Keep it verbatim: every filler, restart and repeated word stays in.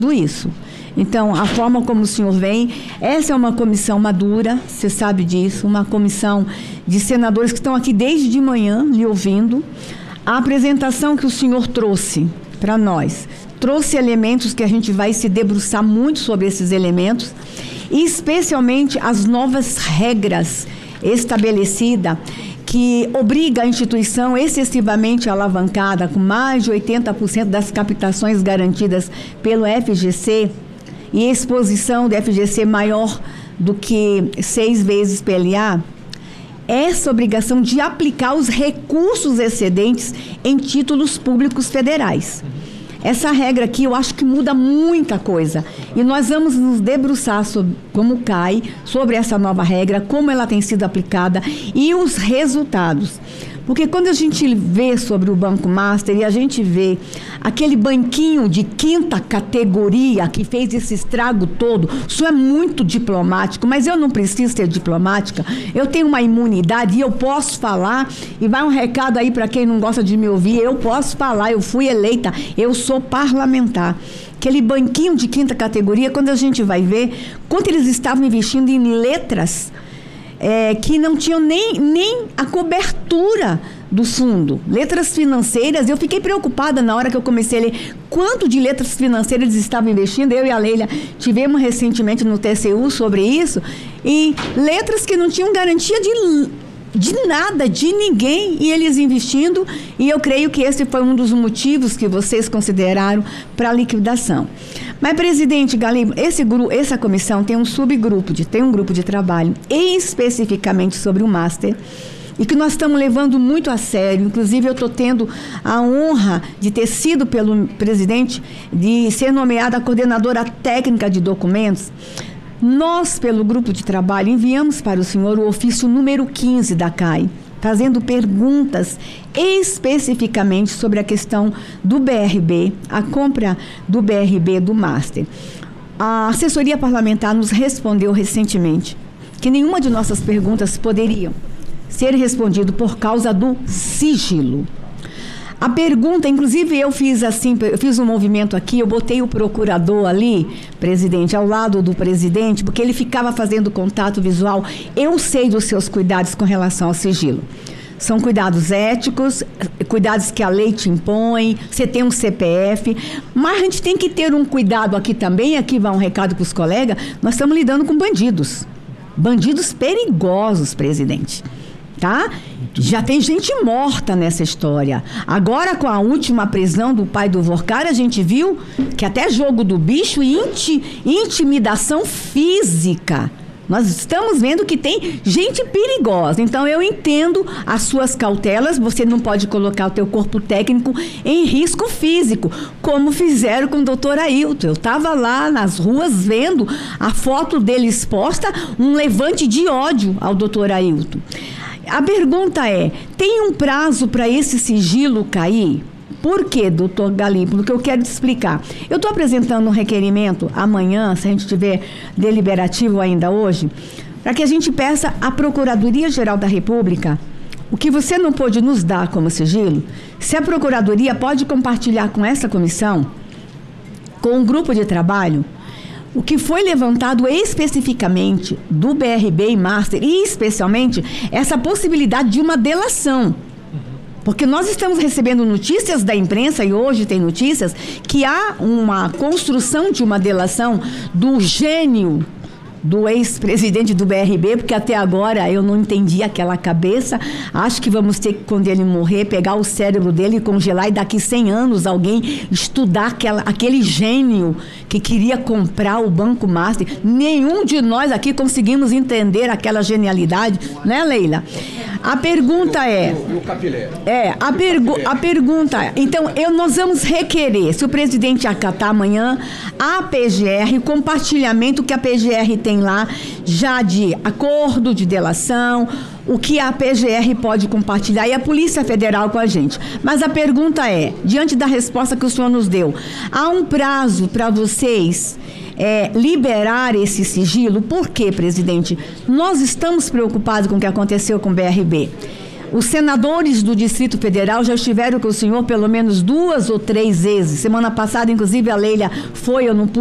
tudo isso. Então, a forma como o senhor vem, essa é uma comissão madura, você sabe disso, uma comissão de senadores que estão aqui desde de manhã, lhe ouvindo. A apresentação que o senhor trouxe para nós, trouxe elementos que a gente vai se debruçar muito sobre esses elementos, e especialmente as novas regras estabelecidas, que obriga a instituição excessivamente alavancada, com mais de oitenta por cento das captações garantidas pelo F G C, e exposição do F G C maior do que seis vezes P L A, essa obrigação de aplicar os recursos excedentes em títulos públicos federais. Essa regra aqui, eu acho que muda muita coisa. E nós vamos nos debruçar sobre como cai, sobre essa nova regra, como ela tem sido aplicada e os resultados. Porque quando a gente vê sobre o Banco Master e a gente vê aquele banquinho de quinta categoria que fez esse estrago todo, isso é muito diplomático, mas eu não preciso ser diplomática, eu tenho uma imunidade e eu posso falar, e vai um recado aí para quem não gosta de me ouvir, eu posso falar, eu fui eleita, eu sou parlamentar. Aquele banquinho de quinta categoria, quando a gente vai ver quanto eles estavam investindo em letras, É, que não tinham nem, nem a cobertura do fundo. Letras financeiras, eu fiquei preocupada na hora que eu comecei a ler quanto de letras financeiras eles estavam investindo. Eu e a Leila tivemos recentemente no T C U sobre isso, e letras que não tinham garantia de, de nada, de ninguém, e eles investindo, e eu creio que esse foi um dos motivos que vocês consideraram para a liquidação. Mas, presidente Galibo, esse grupo, essa comissão tem um subgrupo, de, tem um grupo de trabalho especificamente sobre o Master, e que nós estamos levando muito a sério. Inclusive, eu estou tendo a honra de ter sido pelo presidente, de ser nomeada a coordenadora técnica de documentos. Nós, pelo grupo de trabalho, enviamos para o senhor o ofício número quinze da C A I, fazendo perguntas especificamente sobre a questão do B R B, a compra do B R B do Master. A assessoria parlamentar nos respondeu recentemente que nenhuma de nossas perguntas poderiam ser respondidas por causa do sigilo. A pergunta, inclusive eu fiz assim, eu fiz um movimento aqui, eu botei o procurador ali, presidente, ao lado do presidente, porque ele ficava fazendo contato visual. Eu sei dos seus cuidados com relação ao sigilo. São cuidados éticos, cuidados que a lei te impõe, você tem um C P F, mas a gente tem que ter um cuidado aqui também, aqui vai um recado para os colegas, nós estamos lidando com bandidos, bandidos perigosos, presidente. Tá? Já tem gente morta nessa história. Agora, com a última prisão do pai do Vorcar, a gente viu que até jogo do bicho e inti, intimidação física. Nós estamos vendo que tem gente perigosa. Então, eu entendo as suas cautelas. Você não pode colocar o teu corpo técnico em risco físico, como fizeram com o doutor Ailton. Eu estava lá nas ruas vendo a foto dele exposta, um levante de ódio ao doutor Ailton. A pergunta é, tem um prazo para esse sigilo cair? Por quê, doutor Galibo? Porque eu quero te explicar. Eu estou apresentando um requerimento amanhã, se a gente tiver deliberativo ainda hoje, para que a gente peça à Procuradoria-Geral da República o que você não pôde nos dar como sigilo, se a Procuradoria pode compartilhar com essa comissão, com um grupo de trabalho, o que foi levantado especificamente do B R B e Master, e especialmente essa possibilidade de uma delação. Porque nós estamos recebendo notícias da imprensa, e hoje tem notícias, que há uma construção de uma delação do gênio do ex-presidente do B R B, porque até agora eu não entendi aquela cabeça. Acho que vamos ter que, quando ele morrer, pegar o cérebro dele e congelar, e daqui cem anos alguém estudar aquela, aquele gênio que queria comprar o Banco Master. Nenhum de nós aqui conseguimos entender aquela genialidade, né, Leila? A pergunta é... E o Capilé? É, a, pergu a pergunta é... Então, eu, nós vamos requerer, se o presidente acatar amanhã, a P G R, o compartilhamento que a P G R tem lá, já de acordo de delação, o que a P G R pode compartilhar, e a Polícia Federal com a gente. Mas a pergunta é, diante da resposta que o senhor nos deu, há um prazo para vocês... É, liberar esse sigilo? Por quê, presidente? Nós estamos preocupados com o que aconteceu com o B R B. Os senadores do Distrito Federal já estiveram com o senhor pelo menos duas ou três vezes. Semana passada, inclusive, a Leila foi, eu não pude